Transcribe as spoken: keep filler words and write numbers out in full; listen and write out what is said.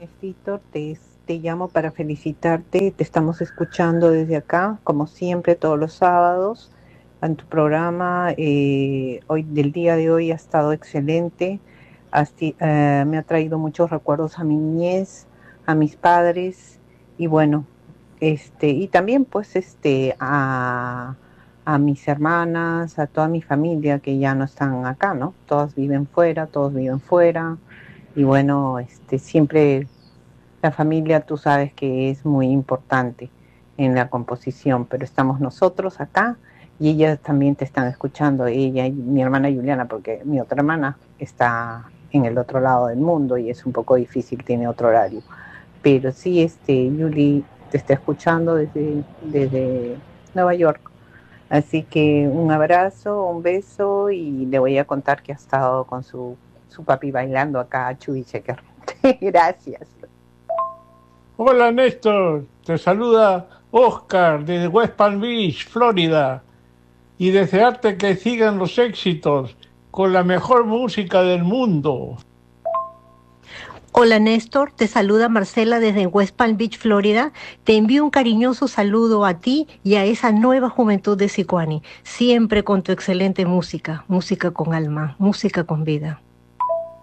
Víctor, te, te llamo para felicitarte. Te estamos escuchando desde acá, como siempre, todos los sábados en tu programa. Eh, hoy, del día de hoy ha estado excelente. Asti- eh, me ha traído muchos recuerdos a mi niñez, a mis padres y bueno, este, y también pues este a, a mis hermanas, a toda mi familia que ya no están acá, ¿no? Todas viven fuera, todos viven fuera. Y bueno, este, siempre la familia, tú sabes que es muy importante en la composición, pero estamos nosotros acá y ellas también te están escuchando, ella y mi hermana Juliana, porque mi otra hermana está en el otro lado del mundo y es un poco difícil, tiene otro horario. Pero sí, este, Yuli te está escuchando desde, desde Nueva York. Así que un abrazo, un beso y le voy a contar que ha estado con su, su papi bailando acá, Chuy Checker. Gracias. Hola Néstor, te saluda Oscar desde West Palm Beach, Florida, y desearte que sigan los éxitos con la mejor música del mundo. Hola Néstor, te saluda Marcela desde West Palm Beach, Florida. Te envío un cariñoso saludo a ti y a esa nueva juventud de Sicuani, siempre con tu excelente música, música con alma, música con vida.